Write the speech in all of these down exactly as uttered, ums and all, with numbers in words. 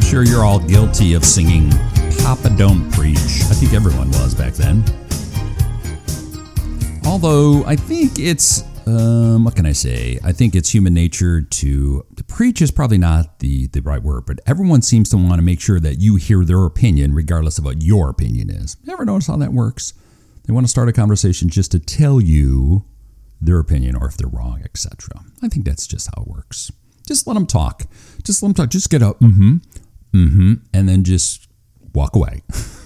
sure you're all guilty of singing Papa Don't Preach. I think everyone was back then. Although, I think it's, um, what can I say? I think it's human nature to, to preach is probably not the, the right word, but everyone seems to want to make sure that you hear their opinion regardless of what your opinion is. Ever notice how that works? They want to start a conversation just to tell you their opinion or if they're wrong, et cetera. I think that's just how it works. Just let them talk. Just let them talk. Just get up, mm-hmm, mm-hmm, and then just walk away.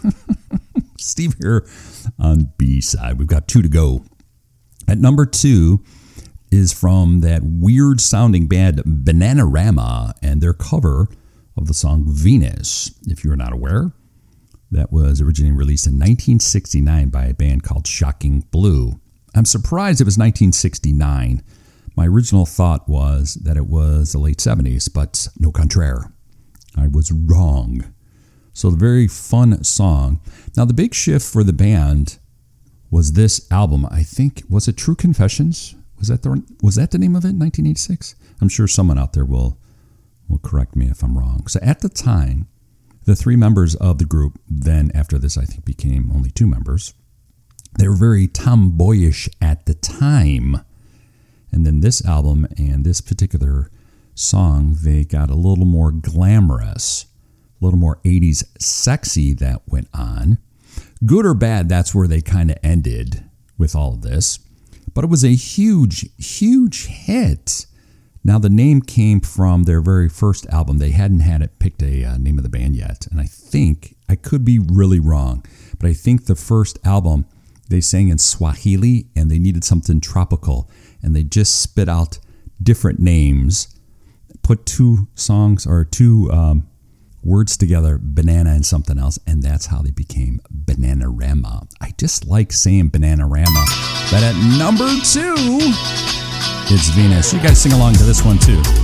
Steve here on B-side. We've got two to go. At number two is from that weird sounding band Bananarama and their cover of the song Venus. If you're not aware, that was originally released in nineteen sixty-nine by a band called Shocking Blue. I'm surprised it was nineteen sixty-nine. My original thought was that it was the late seventies, but no contraire. I was wrong. So the very fun song. Now the big shift for the band was this album. I think, was it True Confessions? Was that the was that the name of it, nineteen eighty-six? I'm sure someone out there will will correct me if I'm wrong. So at the time, the three members of the group, then after this I think became only two members, they were very tomboyish at the time. And then this album and this particular song, they got a little more glamorous, a little more eighties sexy that went on. Good or bad, that's where they kind of ended with all of this. But it was a huge, huge hit. Now, the name came from their very first album. They hadn't had it picked a uh, name of the band yet. And I think, I could be really wrong, but I think the first album, they sang in Swahili and they needed something tropical. And they just spit out different names, put two songs or two um, words together, banana and something else, and that's how they became Bananarama. I just like saying Bananarama. But at number two, it's Venus. You guys sing along to this one too.